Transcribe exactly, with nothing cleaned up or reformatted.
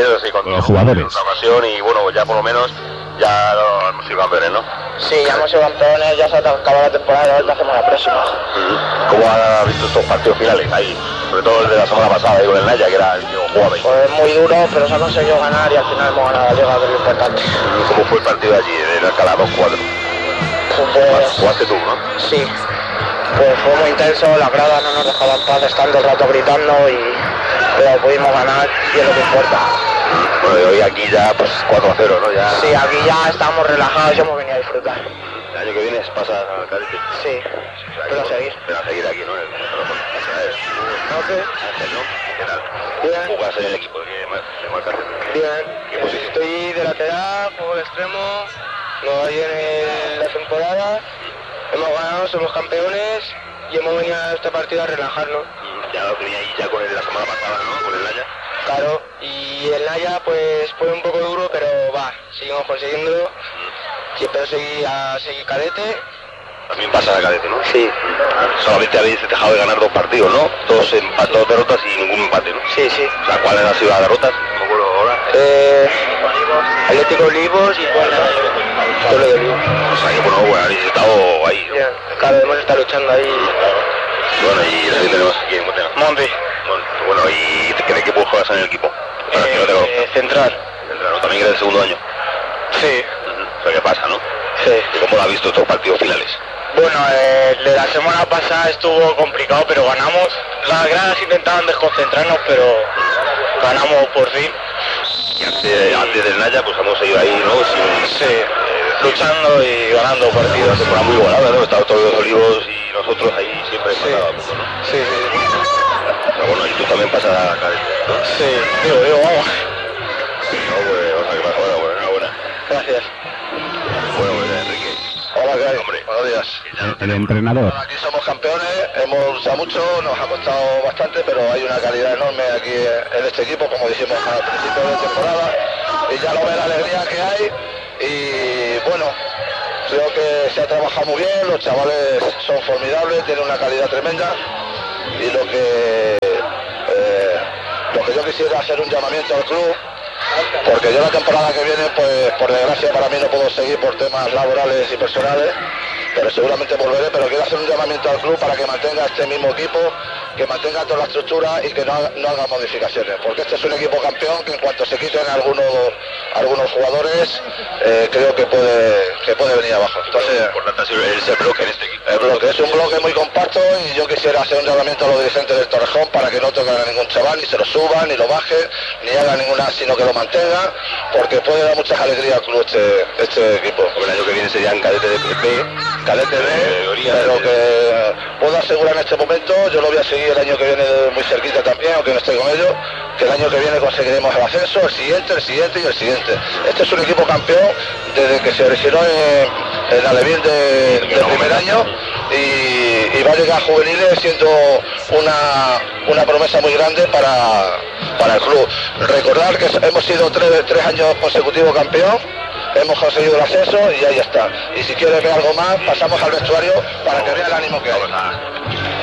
compañeros y con, con los jugadores. En otra ocasión y bueno, ya por lo menos ya no, hemos sido campeones, ¿no? Sí, ya hemos sido campeones, ya se ha acabado la temporada, ahora hacemos la próxima. ¿Cómo has visto estos partidos finales ahí? Sobre todo el de la semana pasada, ahí con el Naya, que era el que jugaba ahí. Pues muy duro, pero se ha conseguido ganar y al final hemos ganado la liga, que es lo importante. ¿Cómo fue el partido allí, en el Alcalá dos cuatro? Pues, jugaste tú, ¿no? Sí, pues fue muy intenso, las gradas no nos dejaban paz, estando el rato gritando, y pero pudimos ganar y es lo que importa. Bueno, y hoy aquí ya pues cuatro a cero, ¿no? Ya... Sí, aquí ya estamos relajados y hemos venido a disfrutar. El año que viene pasa al cadete. Sí, pero a seguir. Pero a seguir aquí, ¿no? El, Okay. Ángel, ¿no? ¿Qué tal? Bien. ¿Jugas en el equipo de marcaste? Bien. ¿Qué posición? Estoy de lateral, juego de extremo, nos viene la temporada, hemos ganado, somos campeones y hemos venido a este partido a relajarnos. Ya lo tenía ahí ya con el de la semana pasada, ¿no? Con el Naya. Claro, y el Naya pues fue un poco duro, pero va, seguimos consiguiéndolo. Siempre seguí a seguir cadete. También pasa a cadete, ¿no? Sí. Solamente habéis dejado de ganar dos partidos, ¿no? Dos, empa dos derrotas y ningún empate, ¿no? Sí, sí. O sea, ¿cuáles han sido las derrotas? No me acuerdo ahora. Eh, Atlético Olivos y bueno, todo lo de Olivos. O sea, que bueno, bueno, habéis estado ahí, ¿no? Bien. Claro, hemos estado luchando ahí. Bueno, y el tenemos aquí en Montena. Monte. Bueno, ¿y qué equipo juegas en el equipo? Para Eh, que no te conozca. eh, central. Central, ¿no? También eres el segundo año. Sí. O sea, ¿qué pasa, no? Sí. ¿Y cómo lo has visto estos partidos finales? Bueno, eh, de la semana pasada estuvo complicado, pero ganamos. Las gradas intentaban desconcentrarnos, pero ganamos por fin. Y antes, antes del Naya, pues hemos seguido ahí, ¿no? Sin, Sí, eh, luchando y ganando partidos. Una temporada muy igualada, ¿no? Estaban todos los Olivos y nosotros ahí siempre Sí. empatados, ¿no? Sí, sí. Pero bueno, y tú también pasas a cadete, ¿no? Sí, digo, digo, vamos. No, pues, o sea, que pasa, bueno, bueno, enhorabuena. Gracias. Bueno, pues, Enrique. Hola, ¿qué hay? Hombre, Buenos días. El, el entrenador. Aquí somos campeones, hemos luchado mucho, nos ha costado bastante, pero hay una calidad enorme aquí en este equipo, como dijimos al principio de temporada, y ya lo ve la alegría que hay, y bueno, creo que se ha trabajado muy bien, los chavales son formidables, tienen una calidad tremenda, y lo que, eh, lo que yo quisiera hacer un llamamiento al club, porque yo la temporada que viene, pues por desgracia para mí no puedo seguir por temas laborales y personales, pero seguramente volveré, pero quiero hacer un llamamiento al club para que mantenga este mismo equipo, que mantenga toda la estructura y que no haga, no haga modificaciones, porque este es un equipo campeón que en cuanto se quiten algunos algunos jugadores, eh, creo que puede que puede venir abajo. Entonces, lo importante ha sido ese bloque en este equipo. el bloque es un bloque muy compacto y yo quisiera hacer un llamamiento a los dirigentes del Torrejón para que no toquen a ningún chaval, ni se lo suban, ni lo bajen, ni hagan ninguna, sino que lo mantengan, porque puede dar muchas alegrías al club este, este equipo. El año que viene serían cadete de B, Cadete B, categoría pero de- que puedo asegurar en este momento, yo lo voy a seguir el año que viene muy cerquita también, aunque no esté con ellos, que el año que viene conseguiremos el ascenso, el siguiente, el siguiente y el siguiente. Este es un equipo campeón desde que se originó en, en Alevín de, de primer año y, y va a llegar a juveniles siendo una, una promesa muy grande para, para el club. Recordar que hemos sido tres, tres años consecutivos campeón, hemos conseguido el ascenso y ahí está. Y si quieres ver algo más, pasamos al vestuario para que vea el ánimo que hay.